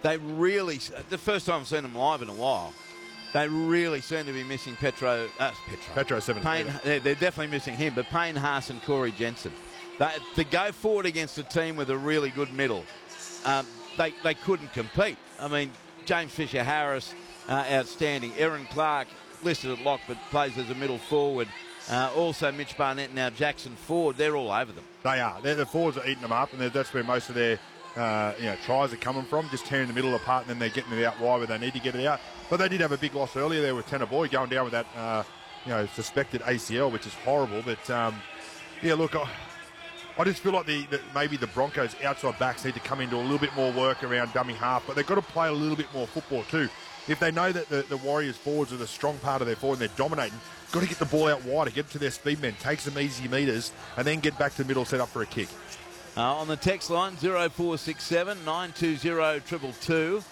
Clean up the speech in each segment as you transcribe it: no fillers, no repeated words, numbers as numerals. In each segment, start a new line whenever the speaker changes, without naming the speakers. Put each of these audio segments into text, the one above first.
They really, the first time I've seen them live in a while, they really seem to be missing Petro
7.
Payne, they're definitely missing him, but Payne Haas and Corey Jensen. To go forward against a team with a really good middle, they couldn't compete. I mean, James Fisher-Harris, outstanding. Aaron Clark, listed at lock, but plays as a middle forward. Also Mitch Barnett and now Jackson Ford, they're all over them.
They are. The forwards are eating them up, and that's where most of their tries are coming from, just tearing the middle apart, and then they're getting it out wide where they need to get it out. But they did have a big loss earlier there with Tanner Boyd going down with that suspected ACL, which is horrible. But, look, I just feel like maybe the Broncos' outside backs need to come into a little bit more work around dummy half, but they've got to play a little bit more football too. If they know that the Warriors forwards are the strong part of their forward and they're dominating, got to get the ball out wider, get to their speed men, take some easy meters, and then get back to the middle, set up for a kick.
On the text line, 0467 920 222.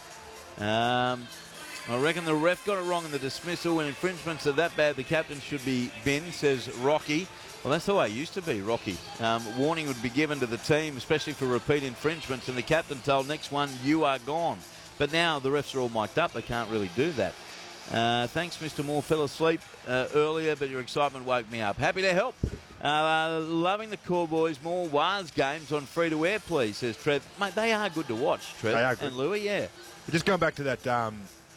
I reckon the ref got it wrong in the dismissal. When infringements are that bad, the captain should be binned, says Rocky. Well, that's the way it used to be, Rocky. Warning would be given to the team, especially for repeat infringements, and the captain told next one, you are gone. But now the refs are all mic'd up. They can't really do that. Thanks, Mr. Moore. Fell asleep earlier, but your excitement woke me up. Happy to help. Loving the Cowboys. More Waz games on free-to-air, please, says Trev. Mate, they are good to watch, Trev.
They are good.
And Louis, yeah.
But just going back to that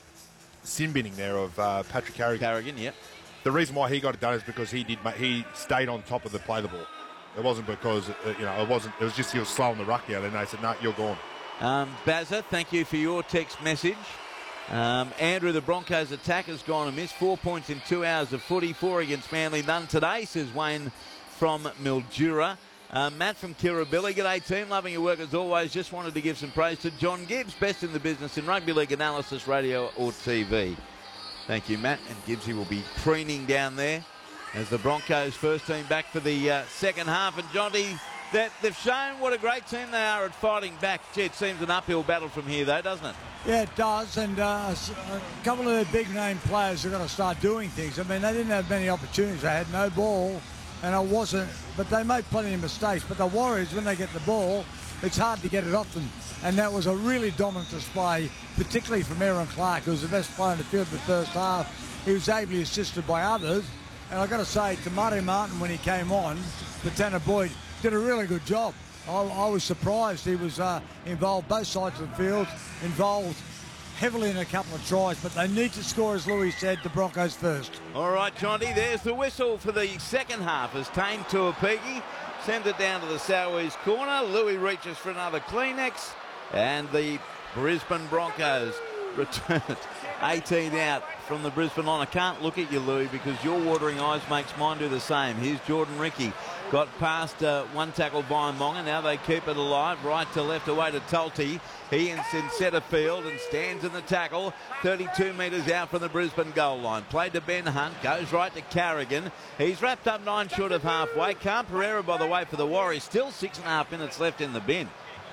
sin binning there of Patrick Carrigan.
Carrigan, yep.
The reason why he got it done is because he stayed on top of the play the ball. It wasn't because, it wasn't. It was just he was slowing the ruck down, and they said, no, you're gone.
Bazza, thank you for your text message. Andrew, the Broncos attack has gone amiss. 4 points in 2 hours of footy. 4 against Manly. None today, says Wayne from Mildura. Matt from Kirribilli. G'day, team. Loving your work as always. Just wanted to give some praise to John Gibbs, best in the business in rugby league analysis, radio or TV. Thank you, Matt. And Gibbsy will be preening down there as the Broncos first team back for the second half. And Jonty, they've shown what a great team they are at fighting back. Gee, it seems an uphill battle from here, though, doesn't it?
Yeah, it does. And a couple of the big-name players are going to start doing things. I mean, they didn't have many opportunities. They had no ball, and it wasn't. But they made plenty of mistakes. But the Warriors, when they get the ball, it's hard to get it off them. And that was a really dominant display, particularly from Aaron Clark, who was the best player in the field in the first half. He was ably assisted by others. And I've got to say, to Marty Martin, when he came on, the Tanner Boyd did a really good job. I was surprised. He was involved both sides of the field, involved heavily in a couple of tries, but they need to score, as Louis said, the Broncos first.
All right, Jonty, there's the whistle for the second half as Tane Tuapigi sends it down to the Sowe's corner. Louis reaches for another Kleenex, and the Brisbane Broncos return it. 18 out from the Brisbane line. I can't look at you, Louis, because your watering eyes makes mine do the same. Here's Jordan Ricky. Got past one tackle by Monga. Now they keep it alive. Right to left away to Tulty. He is in centre field and stands in the tackle. 32 metres out from the Brisbane goal line. Played to Ben Hunt. Goes right to Carrigan. He's wrapped up 9 short of halfway. Cam Pereira, by the way, for the Warriors. Still 6.5 minutes left in the bin.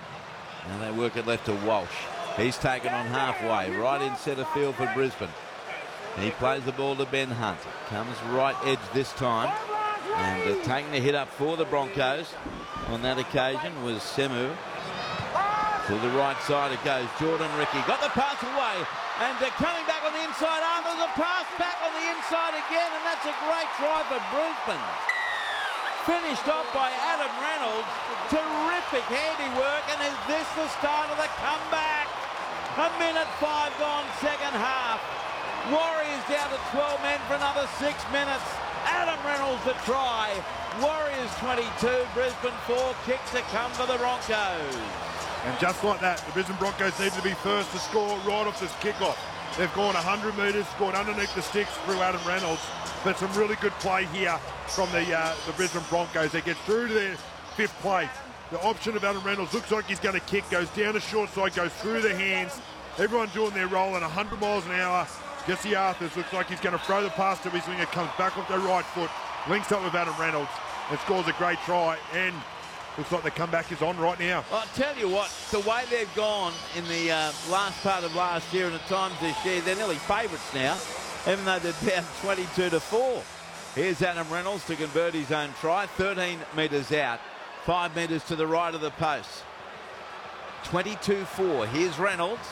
Now they work it left to Walsh. He's taken on halfway. Right in centre field for Brisbane. He plays the ball to Ben Hunt. Comes right edge this time. And taking the hit up for the Broncos on that occasion was Semu. To the right side it goes. Jordan Ricky got the pass away. And coming back on the inside arm. There's a pass back on the inside again. And that's a great try for Brisbane. Finished off by Adam Reynolds. Terrific handiwork. And is this the start of the comeback? 1 minute 5 gone, second half. Warriors down to 12 men for another 6 minutes. Adam Reynolds the try. Warriors 22, Brisbane 4. Kick to come for the Broncos.
And just like that, the Brisbane Broncos need to be first to score right off this kickoff. They've gone 100 metres, scored underneath the sticks through Adam Reynolds. But some really good play here from the Brisbane Broncos. They get through to their fifth play. The option of Adam Reynolds looks like he's going to kick, goes down the short side, goes through the hands. Everyone doing their roll at 100 miles an hour. Jesse Arthurs looks like he's going to throw the pass to his winger, comes back off their right foot, links up with Adam Reynolds and scores a great try. And looks like the comeback is on right now.
I'll tell you what, the way they've gone in the last part of last year and at times this year, they're nearly favourites now, even though they're down 22-4. Here's Adam Reynolds to convert his own try, 13 metres out, 5 metres to the right of the post. 22-4. Here's Reynolds.